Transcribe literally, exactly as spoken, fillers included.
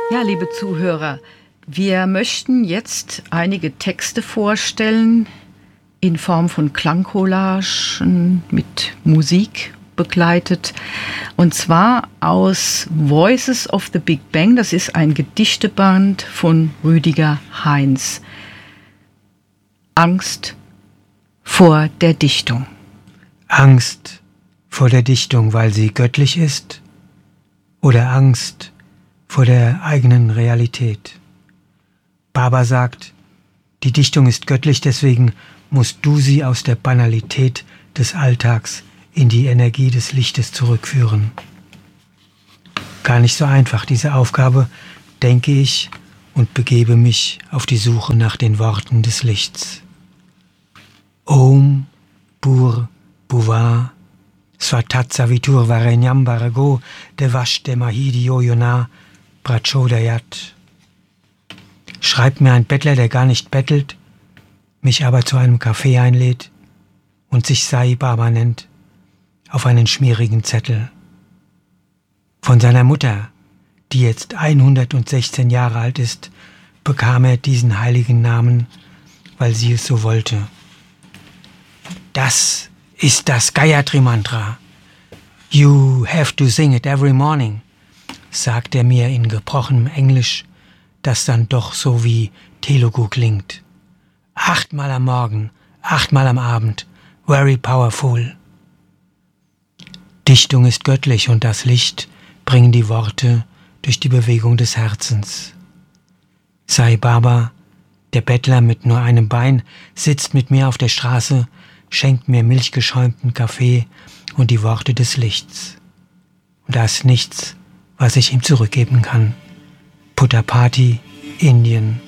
Ja, liebe Zuhörer, wir möchten jetzt einige Texte vorstellen in Form von Klangcollagen mit Musik begleitet. Und zwar aus Voices of the Big Bang. Das ist ein Gedichteband von Rüdiger Heinz. Angst vor der Dichtung. Angst vor der Dichtung, weil sie göttlich ist? Oder Angst vor der eigenen Realität? Baba sagt, die Dichtung ist göttlich, deswegen musst du sie aus der Banalität des Alltags in die Energie des Lichtes zurückführen. Gar nicht so einfach, diese Aufgabe, denke ich, und begebe mich auf die Suche nach den Worten des Lichts. Om Bur Bhuva Svatat Savitur Varenyam Bhargo Devashte Mahidyo Yona Prachodayat. Schreibt mir ein Bettler, der gar nicht bettelt, mich aber zu einem Café einlädt und sich Sai Baba nennt, auf einen schmierigen Zettel. Von seiner Mutter, die jetzt hundertsechzehn Jahre alt ist, bekam er diesen heiligen Namen, weil sie es so wollte. Das ist das Gayatri-Mantra. You have to sing it every morning, sagt er mir in gebrochenem Englisch, das dann doch so wie Telugu klingt. Achtmal am Morgen, achtmal am Abend, very powerful. Dichtung ist göttlich und das Licht bringen die Worte durch die Bewegung des Herzens. Sai Baba, der Bettler mit nur einem Bein, sitzt mit mir auf der Straße, schenkt mir milchgeschäumten Kaffee und die Worte des Lichts. Und da ist nichts, was ich ihm zurückgeben kann. Puttapati, Indien.